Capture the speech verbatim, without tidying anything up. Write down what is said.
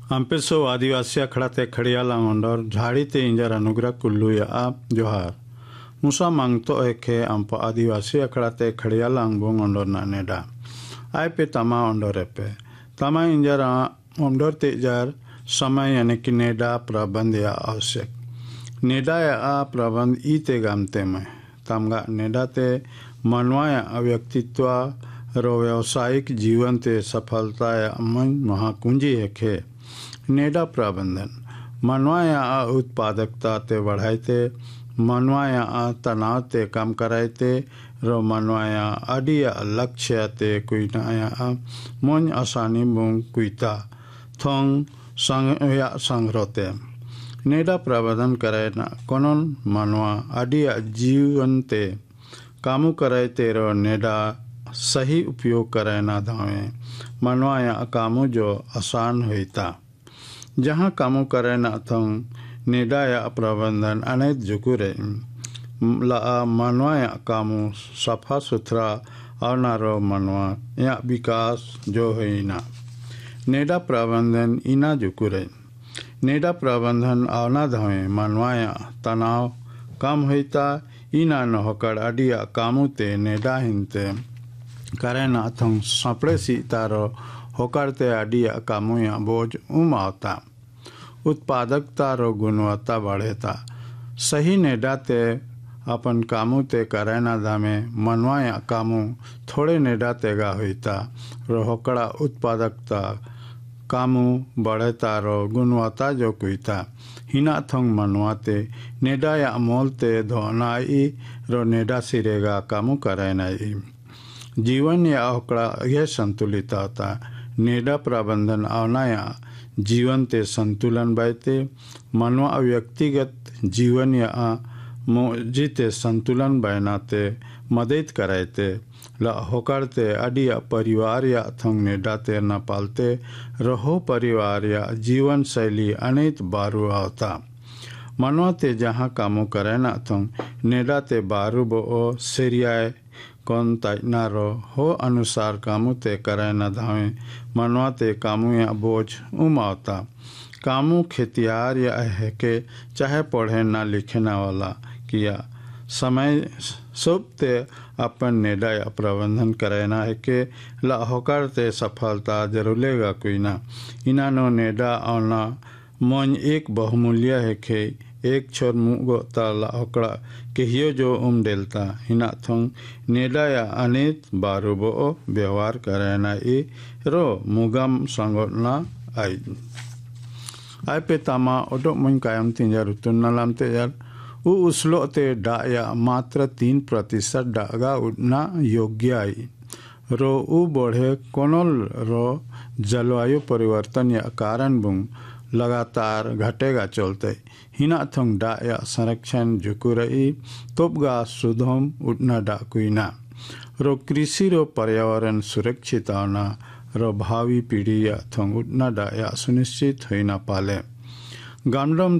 Ampeso आदिवासी अखड़ा ते खड़ियाला मंडर झाड़ी ते इंजर अनुग्रह कुल्लू या आप जोहार मुसा मांगतो एके अम्प आदिवासी अखड़ा ते खड़ियाला अंगबोंग अंडर नानेडा आय पे तमा अंडर पे तमा इंजर अंडर ते जार समय यानी कि नेडा प्रबंध या आवश्यक नेडा या आ प्रबंध ई ते गामते में तमगा नेडा ते मनवा या व्यक्तित्व रो व्यावसायिक जीवन ते सफलता या मन महाकुंजी है खे नेडा प्रबंधन मनवा या उत्पादकता ते बढ़ाते मनवा या तनाव ते कम कराते रो मनवा या अडी या लक्ष्य ते कोई नया मन आसानी मुंग कुईता थोंग संग या संग्रहते नेडा प्रबंधन करे ना कोनों मनवा अडी या जीवन ते कामु कराते रो नेडा सही उपयोग करे ना धावे मनवा या कामु जो आसान होता जहाँ कामु करे ना थोंग नेडा या प्रबंधन अनेक जुकुरे ला मनवा या कामु सफा सुथरा और नारो मनवा या विकास जो है ना नेडा प्रबंधन इना जुकुरे नेडा प्रबंधन आवना धावे मनवा या तनाव कम होता इना न होकर अडिया कामु ते नेडा हिंते करे ना थोंग सपड़े सी तारो होकर ते अडिया कामु या बोझ उम आता उत्पादकता रो गुणवत्ता बढ़ेता सही नेडा ते अपन कामु ते करे ना दामे मनवा या कामु थोड़े नेडा तेगा होता रो होकड़ा उत्पादकता कामु बढ़ेता रो गुणवत्ता जो कुईता हिना थोंग मनवा ते नेडा या मोल ते धोनाई रो नेडा सिरेगा कामु करे नाई जीवन या होकड़ा यह संतुलित होता नेडा प्रबंधन आवना या जीवन ते संतुलन बायते मनवा व्यक्तिगत जीवन या जीते संतुलन बायनाते मदद करायते ला होकरते अडिया परिवार या थंग नेडा ते न पालते रहो परिवार या जीवन शैली अनेक बारू आवता मनवा ते जहाँ कामो करे ना थंग नेडा ते बारू बो सेरियाए कौन ताइनारो हो अनुसार कामु ते करे न धावे मनवा ते कामु या बोझ उमावता कामु खेतियार या है के चाहे पढ़े ना लिखे ना वाला किया समय सब ते अपन नेडा या प्रबंधन करे ना है के ला होकर ते सफलता जरूलेगा कोई ना इना नो नेडा आना मन एक बहुमूल्य है के एक छोर मुगो ताला होकड़ा केहियो जो उम डेलता हिना थोंग नेडा या अनेक बारूबो व्यवहार करे ना ई रो मुगम संगोना आई आई पे तामा ओडो मुन कायम तिंजार उतुन नालाम ते यार उ उसलो ते डा या मात्र तीन प्रतिशत डागा उड़ना योग्य आई रो उ बढ़े कोनोल रो जलवायु परिवर्तन या कारण बुंग लगातार घटेगा चलते हिना थोंग डा या संरक्षण जुकु रही तोपगा सुधोम उठना डाकुइना रो कृषि रो पर्यावरण सुरक्षित आना रो भावी पीढ़ी या थोंग उठना डा या सुनिश्चित होइना पाले गामडम